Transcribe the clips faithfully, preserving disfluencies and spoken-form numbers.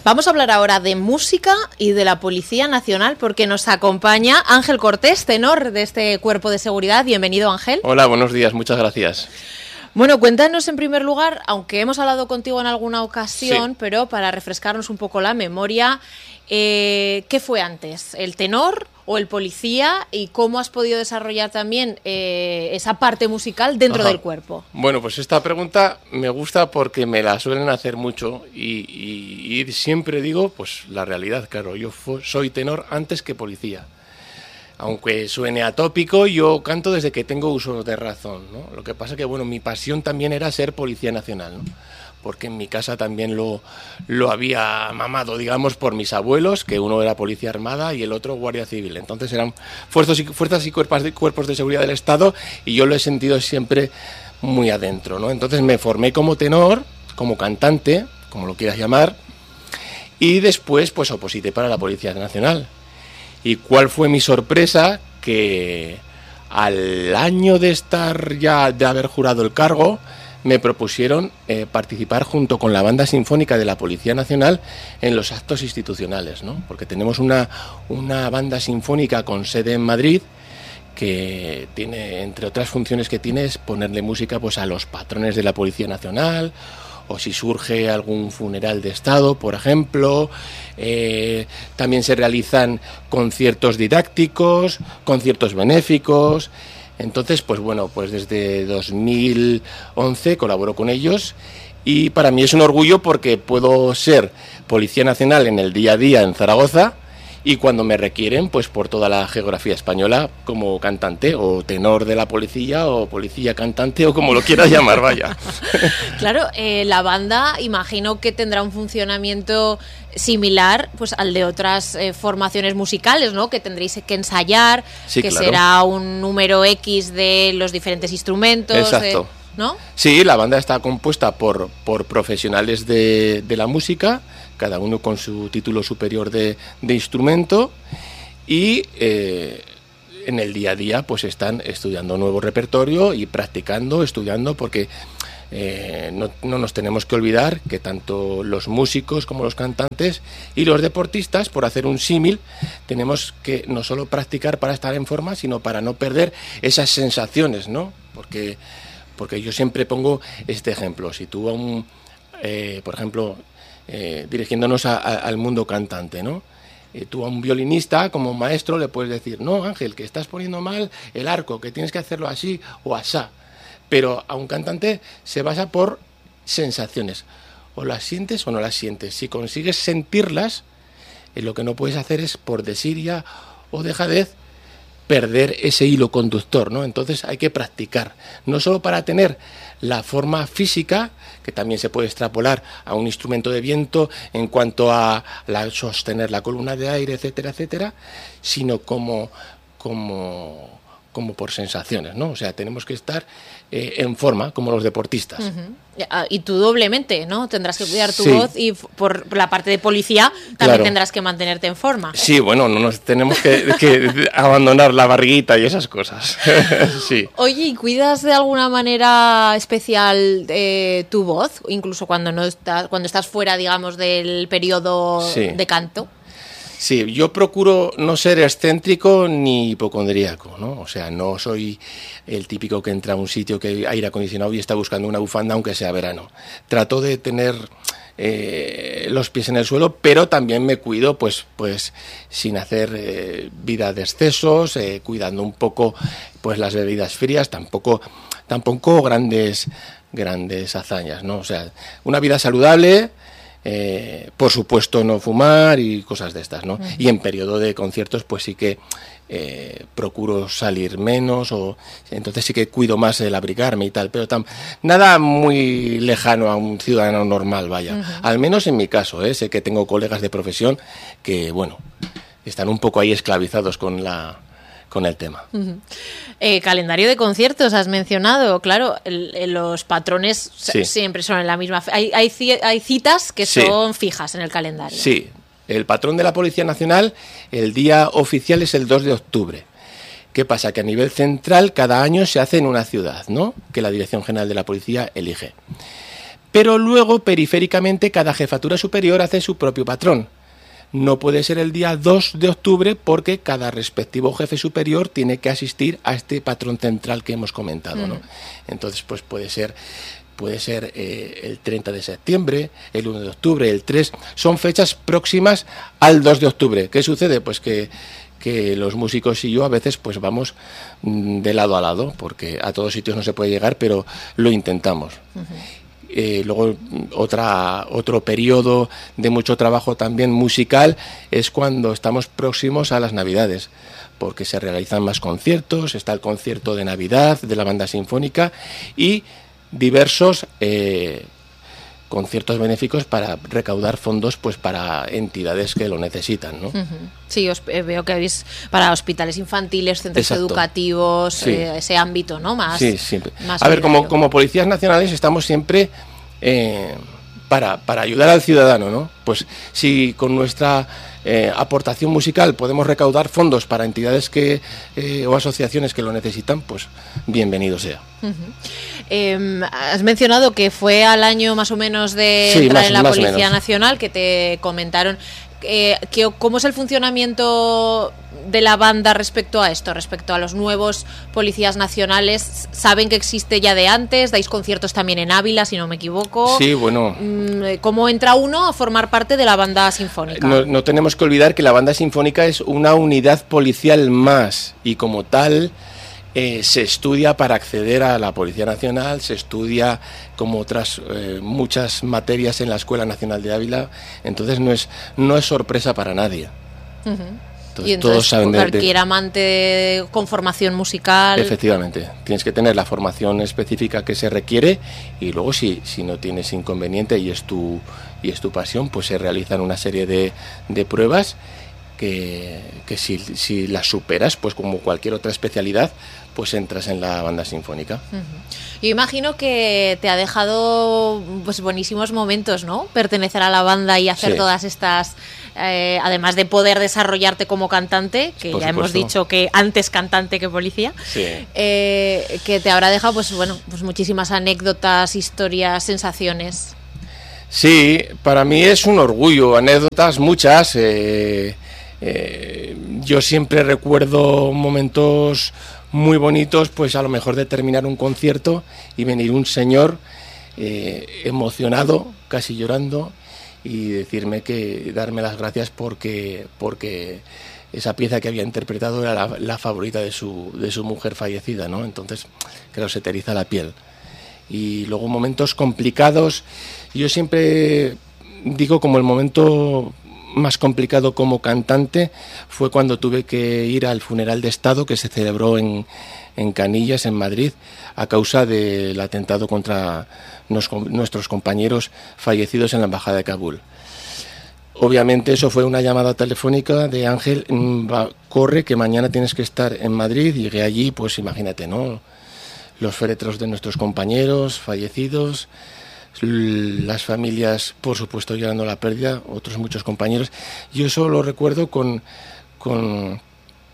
Vamos a hablar ahora de música y de la Policía Nacional porque nos acompaña Ángel Cortés, tenor de este cuerpo de seguridad. Bienvenido, Ángel. Hola, buenos días, muchas gracias. Bueno, cuéntanos en primer lugar, aunque hemos hablado contigo en alguna ocasión, sí, pero para refrescarnos un poco la memoria, eh, ¿qué fue antes? ¿El tenor o el policía? ¿Y cómo has podido desarrollar también eh, esa parte musical dentro Ajá. del cuerpo? Bueno, pues esta pregunta me gusta porque me la suelen hacer mucho y, y, y siempre digo, pues la realidad, claro, yo fu- soy tenor antes que policía. Aunque suene atópico, yo canto desde que tengo uso de razón, ¿no? Lo que pasa que, bueno, mi pasión también era ser policía nacional, ¿no? Porque en mi casa también lo, lo había mamado, digamos, por mis abuelos, que uno era policía armada y el otro guardia civil. Entonces eran fuerzas y, fuerzas y cuerpos, de, cuerpos de seguridad del Estado y yo lo he sentido siempre muy adentro, ¿no? Entonces me formé como tenor, como cantante, como lo quieras llamar, y después pues oposité para la Policía Nacional. ¿Y cuál fue mi sorpresa? Que al año de estar ya, de haber jurado el cargo, me propusieron eh, participar junto con la Banda Sinfónica de la Policía Nacional en los actos institucionales, ¿no? Porque tenemos una, una banda sinfónica con sede en Madrid que tiene, entre otras funciones que tiene, es ponerle música pues, a los patrones de la Policía Nacional, o si surge algún funeral de Estado, por ejemplo. Eh, también se realizan conciertos didácticos, conciertos benéficos. Entonces, pues bueno, pues desde dos mil once colaboro con ellos y para mí es un orgullo porque puedo ser Policía Nacional en el día a día en Zaragoza y cuando me requieren, pues por toda la geografía española como cantante o tenor de la policía o policía cantante o como lo quieras llamar, vaya. Claro, eh, la banda imagino que tendrá un funcionamiento similar pues al de otras eh, formaciones musicales, ¿no? Que tendréis que ensayar, sí, que claro. será un número X de los diferentes instrumentos. Exacto. Eh, ¿no? Sí, la banda está compuesta por, por profesionales de, de la música, cada uno con su título superior de, de instrumento y eh, en el día a día pues están estudiando nuevo repertorio y practicando, estudiando porque eh, no, no nos tenemos que olvidar que tanto los músicos como los cantantes y los deportistas, por hacer un símil, tenemos que no solo practicar para estar en forma, sino para no perder esas sensaciones, ¿no? Porque, porque yo siempre pongo este ejemplo, si tú a un, eh, por ejemplo, Eh, dirigiéndonos a, a, al mundo cantante, ¿no? Eh, tú a un violinista como maestro le puedes decir, no, Ángel, que estás poniendo mal el arco, que tienes que hacerlo así o asá. Pero a un cantante se basa por sensaciones. O las sientes o no las sientes. Si consigues sentirlas, eh, lo que no puedes hacer es, por desidia o dejadez, perder ese hilo conductor, ¿no? Entonces hay que practicar, no solo para tener la forma física, que también se puede extrapolar a un instrumento de viento en cuanto a la, sostener la columna de aire, etcétera, etcétera, sino como, como, como por sensaciones, ¿no? O sea, tenemos que estar eh, en forma, como los deportistas. Uh-huh. Y tú doblemente, ¿no? Tendrás que cuidar tu sí. voz y por la parte de policía también claro. tendrás que mantenerte en forma. Sí, bueno, no nos tenemos que, que abandonar la barriguita y esas cosas. Sí. Oye, ¿y cuidas de alguna manera especial eh, tu voz? Incluso cuando no estás, cuando estás fuera, digamos, del periodo sí. de canto. Sí, yo procuro no ser excéntrico ni hipocondríaco, ¿no? O sea, no soy el típico que entra a un sitio que hay aire acondicionado y está buscando una bufanda aunque sea verano. Trato de tener eh, los pies en el suelo, pero también me cuido, pues, pues sin hacer eh, vida de excesos, eh, cuidando un poco, pues las bebidas frías, tampoco, tampoco grandes, grandes hazañas, ¿no? O sea, una vida saludable. Eh, por supuesto no fumar y cosas de estas, ¿no? Uh-huh. Y en periodo de conciertos pues sí que eh, procuro salir menos o entonces sí que cuido más el abrigarme y tal, pero tam, nada muy lejano a un ciudadano normal, vaya. Uh-huh. Al menos en mi caso, ¿eh? Sé que tengo colegas de profesión que, bueno, están un poco ahí esclavizados con la con el tema. Uh-huh. Eh, calendario de conciertos has mencionado, claro, el, el, los patrones sí. siempre son en la misma. Hay, hay, hay citas que sí. son fijas en el calendario. Sí, el patrón de la Policía Nacional, el día oficial es el dos de octubre. ¿Qué pasa? Que a nivel central cada año se hace en una ciudad, ¿no? Que la Dirección General de la Policía elige. pero luego periféricamente cada jefatura superior hace su propio patrón. No puede ser el día dos de octubre porque cada respectivo jefe superior tiene que asistir a este patrón central que hemos comentado, ¿no? Entonces, pues puede ser, puede ser eh, el treinta de septiembre, el uno de octubre, el tres, son fechas próximas al dos de octubre. ¿Qué sucede? Pues que, que los músicos y yo a veces pues vamos de lado a lado, porque a todos sitios no se puede llegar, pero lo intentamos. Uh-huh. Eh, luego otra, otro periodo de mucho trabajo también musical es cuando estamos próximos a las Navidades, porque se realizan más conciertos, está el concierto de Navidad de la banda sinfónica y diversos eh, conciertos benéficos para recaudar fondos pues para entidades que lo necesitan, ¿no? Uh-huh. Sí, os, eh, veo que habéis para hospitales infantiles, centros Exacto. educativos, sí. eh, ese ámbito, ¿no? Más, sí, siempre. Más a ver, como, como policías nacionales estamos siempre eh, para, para ayudar al ciudadano, ¿no? Pues si con nuestra eh, aportación musical podemos recaudar fondos para entidades que eh, o asociaciones que lo necesitan, pues bienvenido sea. Uh-huh. Eh, has mencionado que fue al año más o menos de sí, entrar más, en la más Policía Nacional que te comentaron. Eh, que, ¿Cómo es el funcionamiento de la banda respecto a esto, respecto a los nuevos policías nacionales? ¿Saben que existe ya de antes? ¿Dais conciertos también en Ávila, si no me equivoco? Sí, bueno. ¿Cómo entra uno a formar parte de la banda sinfónica? No, no tenemos que olvidar que la banda sinfónica es una unidad policial más y como tal eh, se estudia para acceder a la Policía Nacional, se estudia como otras eh, muchas materias en la Escuela Nacional de Ávila, entonces no es no es sorpresa para nadie. Uh-huh. Entonces, y entonces todos saben cualquier de, de... amante con formación musical. Efectivamente, tienes que tener la formación específica que se requiere y luego si, si no tienes inconveniente y es tu y es tu pasión, pues se realizan una serie de, de pruebas que, que si, si las superas, pues como cualquier otra especialidad, pues entras en la banda sinfónica. Uh-huh. Yo imagino que te ha dejado pues buenísimos momentos, ¿no? Pertenecer a la banda y hacer sí. todas estas, eh, además de poder desarrollarte como cantante, que Por ya supuesto. hemos dicho que antes cantante que policía, sí. eh, que te habrá dejado pues bueno, pues muchísimas anécdotas, historias, sensaciones. Sí, para mí es un orgullo, anécdotas muchas. Eh, eh, yo siempre recuerdo momentos muy bonitos, pues a lo mejor de terminar un concierto y venir un señor eh, emocionado, casi llorando, y decirme que darme las gracias porque porque esa pieza que había interpretado era la, la favorita de su de su mujer fallecida, ¿no? Entonces, claro, se te eriza la piel. Y luego momentos complicados, yo siempre digo como el momento más complicado como cantante fue cuando tuve que ir al funeral de Estado que se celebró en, en Canillas, en Madrid, a causa del atentado contra nos, nuestros compañeros fallecidos en la Embajada de Kabul. Obviamente eso fue una llamada telefónica de Ángel, va, corre que mañana tienes que estar en Madrid. Llegué allí, pues imagínate, ¿no? Los féretros de nuestros compañeros fallecidos, las familias, por supuesto, llorando la pérdida, otros muchos compañeros. Yo eso lo recuerdo con, con,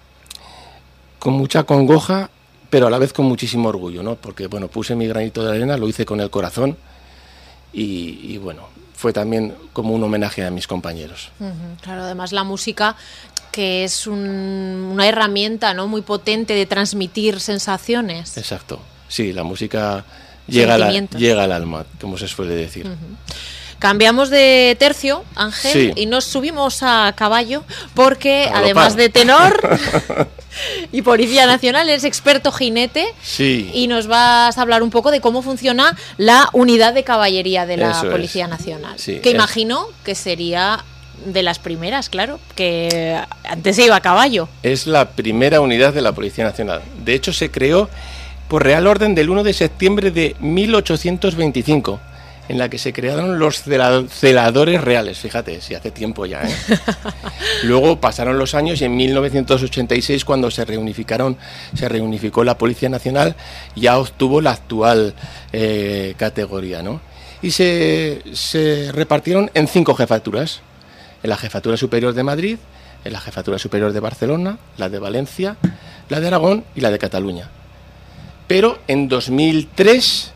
con mucha congoja, pero a la vez con muchísimo orgullo, ¿no? Porque, bueno, puse mi granito de arena, lo hice con el corazón y, y bueno, fue también como un homenaje a mis compañeros. Uh-huh, claro, además la música, que es un, una herramienta, ¿no?, muy potente de transmitir sensaciones. Exacto, sí, la música llega, a la, llega al alma, como se suele decir. Uh-huh. Cambiamos de tercio, Ángel, sí. y nos subimos a caballo, porque Galopar. Además de tenor y Policía Nacional, eres experto jinete, sí. y nos vas a hablar un poco de cómo funciona la unidad de caballería de la Eso Policía es. Nacional, Sí, que es. imagino que sería de las primeras, claro, que antes se iba a caballo. Es la primera unidad de la Policía Nacional. De hecho, se creó por Real Orden del uno de septiembre de mil ochocientos veinticinco, en la que se crearon los celadores reales. Fíjate, si hace tiempo ya, ¿eh? Luego pasaron los años y en mil novecientos ochenta y seis, cuando se reunificaron, se reunificó la Policía Nacional, ya obtuvo la actual eh, categoría, ¿no? Y se, se repartieron en cinco jefaturas: en la Jefatura Superior de Madrid, en la Jefatura Superior de Barcelona, la de Valencia, la de Aragón y la de Cataluña. Pero en dos mil tres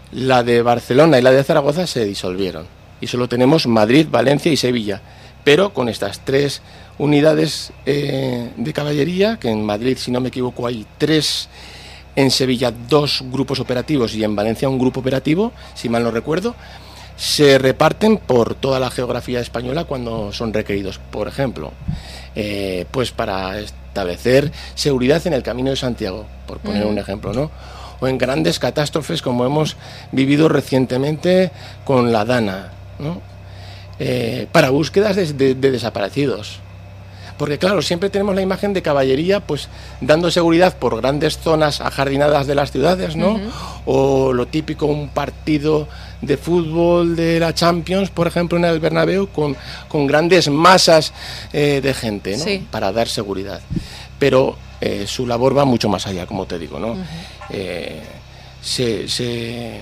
La de Barcelona y la de Zaragoza se disolvieron y solo tenemos Madrid, Valencia y Sevilla, pero con estas tres unidades eh, de caballería, que en Madrid, si no me equivoco, hay tres, en Sevilla dos grupos operativos y en Valencia un grupo operativo, si mal no recuerdo, se reparten por toda la geografía española cuando son requeridos. Por ejemplo, eh, pues para establecer seguridad en el Camino de Santiago, por poner mm. un ejemplo, ¿no? O en grandes catástrofes como hemos vivido recientemente con la Dana, ¿no? Eh, para búsquedas de, de, de desaparecidos. Porque claro, siempre tenemos la imagen de caballería pues dando seguridad por grandes zonas ajardinadas de las ciudades, ¿no? Uh-huh. O lo típico, un partido de fútbol de la Champions, por ejemplo, en el Bernabéu, con, con grandes masas eh, de gente, ¿no? Sí. Para dar seguridad. Pero eh, su labor va mucho más allá, como te digo, ¿no? Uh-huh. Eh, se... se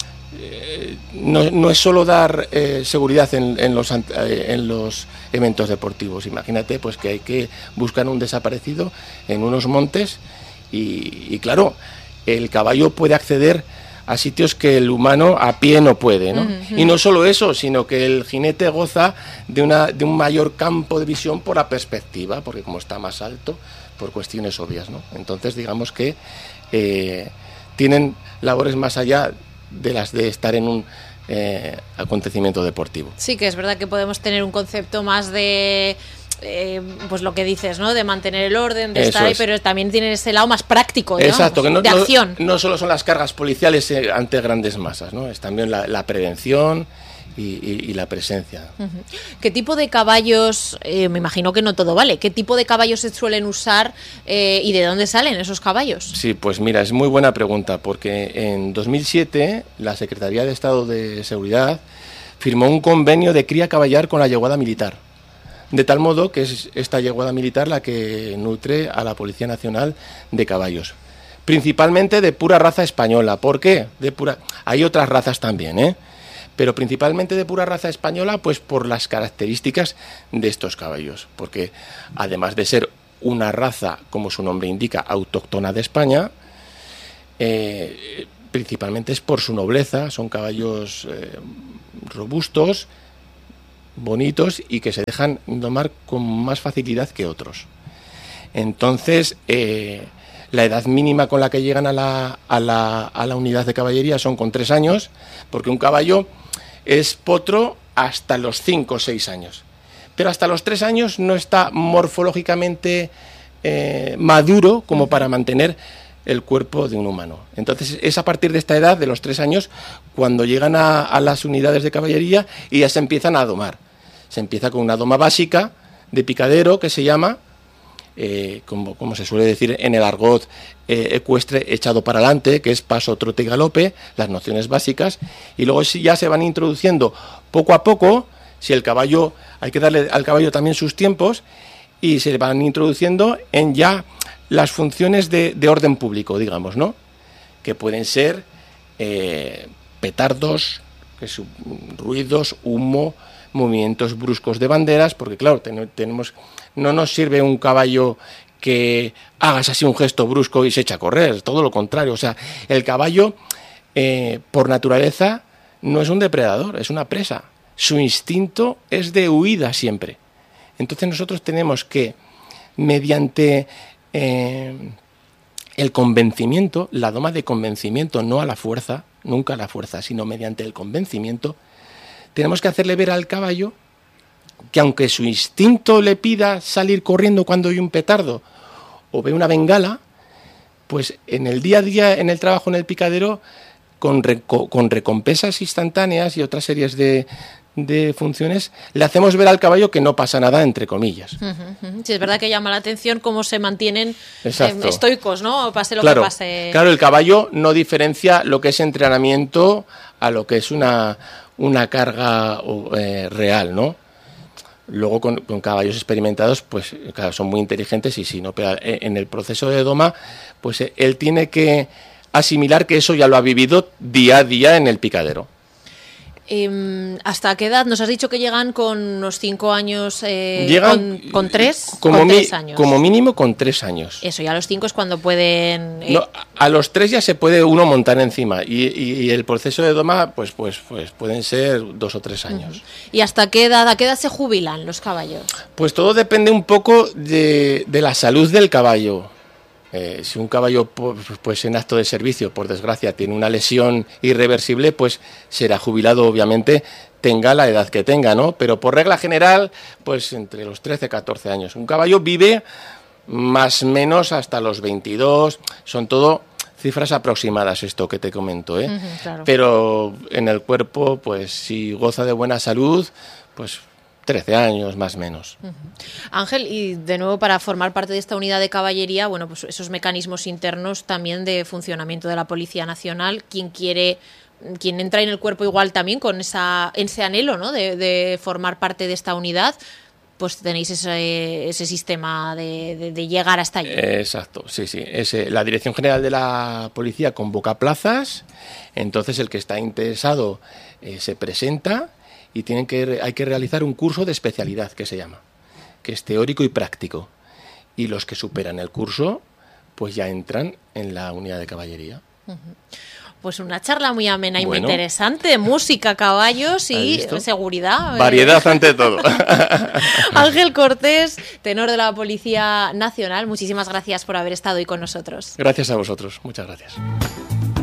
Eh, no, no es solo dar eh, seguridad en, en, los, eh, en los eventos deportivos. Imagínate pues que hay que buscar un desaparecido en unos montes y, y claro, el caballo puede acceder a sitios que el humano a pie no puede, ¿no? Uh-huh. Y no solo eso, sino que el jinete goza de, una, de un mayor campo de visión por la perspectiva, porque como está más alto, por cuestiones obvias, ¿no? Entonces digamos que eh, tienen labores más allá de las de estar en un eh, acontecimiento deportivo. Sí, que es verdad que podemos tener un concepto más de eh, pues lo que dices, ¿no? De mantener el orden, de Eso estar ahí, es. Pero también tienen ese lado más práctico, digamos, Exacto, que no, de acción. No, no solo son las cargas policiales eh, ante grandes masas, ¿no? Es también la, la prevención y, y, y la presencia. Uh-huh. ¿Qué tipo de caballos, eh, me imagino que no todo vale, qué tipo de caballos se suelen usar eh, y de dónde salen esos caballos? Sí, pues mira, es muy buena pregunta, porque en dos mil siete la Secretaría de Estado de Seguridad firmó un convenio de cría caballar con la yeguada militar, de tal modo que es esta yeguada militar la que nutre a la Policía Nacional de caballos, principalmente de pura raza española. ¿Por qué? De pura... Hay otras razas también, ¿eh? Pero principalmente de pura raza española, pues por las características de estos caballos, porque además de ser una raza, como su nombre indica, autóctona de España, eh, principalmente es por su nobleza, son caballos eh, robustos, bonitos y que se dejan domar con más facilidad que otros. Entonces, eh, la edad mínima con la que llegan a la, a la, a la unidad de caballería son con tres años, porque un caballo es potro hasta los cinco o seis años. Pero hasta los tres años no está morfológicamente eh, maduro como para mantener el cuerpo de un humano. Entonces es a partir de esta edad, de los tres años, cuando llegan a, a las unidades de caballería y ya se empiezan a domar. Se empieza con una doma básica de picadero, que se llama, eh, como, como se suele decir en el argot eh, ecuestre, echado para adelante, que es paso, trote y galope, las nociones básicas, y luego ya se van introduciendo poco a poco, si el caballo, hay que darle al caballo también sus tiempos, y se van introduciendo en ya las funciones de, de orden público, digamos, ¿no? Que pueden ser eh, petardos, que es, ruidos, humo, movimientos bruscos de banderas, porque claro, ten, tenemos, no nos sirve un caballo que hagas así un gesto brusco y se echa a correr, todo lo contrario. O sea, el caballo, eh, por naturaleza, no es un depredador, es una presa. Su instinto es de huida siempre. Entonces nosotros tenemos que, mediante eh, el convencimiento, la doma de convencimiento, no a la fuerza, nunca a la fuerza, sino mediante el convencimiento, tenemos que hacerle ver al caballo que aunque su instinto le pida salir corriendo cuando hay un petardo o ve una bengala, pues en el día a día, en el trabajo en el picadero, con, reco- con recompensas instantáneas y otras series de, de funciones, le hacemos ver al caballo que no pasa nada, entre comillas. Uh-huh, uh-huh. Sí, es verdad que llama la atención cómo se mantienen eh, estoicos, ¿no? Pase lo claro, que pase. Claro, el caballo no diferencia lo que es entrenamiento a lo que es una, una carga eh, real, ¿no? Luego con, con caballos experimentados, pues claro, son muy inteligentes y sí, ¿no? Pero en el proceso de doma, pues él tiene que asimilar que eso ya lo ha vivido día a día en el picadero. Eh, ¿Hasta qué edad? Nos has dicho que llegan con unos cinco años, eh, llegan con, con tres, como con mi, tres años. Como mínimo con tres años. Eso, ya a los cinco es cuando pueden... Eh... No, a los tres ya se puede uno montar encima y, y, y el proceso de doma pues, pues, pues pueden ser dos o tres años. Uh-huh. ¿Y hasta qué edad, a qué edad se jubilan los caballos? Pues todo depende un poco de, de la salud del caballo. Eh, si un caballo pues en acto de servicio, por desgracia, tiene una lesión irreversible, pues será jubilado, obviamente, tenga la edad que tenga, ¿no? Pero por regla general, pues entre los trece y catorce años. Un caballo vive más o menos hasta los veintidós, son todo cifras aproximadas esto que te comento, ¿eh? Uh-huh, claro. Pero en el cuerpo, pues si goza de buena salud, pues trece años más o menos. Uh-huh. Ángel, y de nuevo para formar parte de esta unidad de caballería, bueno, pues esos mecanismos internos también de funcionamiento de la Policía Nacional, quien quiere, quien entra en el cuerpo igual también con esa, ese anhelo, ¿no?, de, de formar parte de esta unidad, pues tenéis ese, ese sistema de, de, de llegar hasta allí. Exacto, sí, sí. Es, eh, la Dirección General de la Policía convoca plazas, entonces el que está interesado eh, se presenta y tienen que, hay que realizar un curso de especialidad, que se llama, que es teórico y práctico. Y los que superan el curso, pues ya entran en la unidad de caballería. Uh-huh. Pues una charla muy amena y bueno, muy interesante. Música, caballos y seguridad. Variedad eh. ante todo. Ángel Cortés, tenor de la Policía Nacional, muchísimas gracias por haber estado hoy con nosotros. Gracias a vosotros, muchas gracias.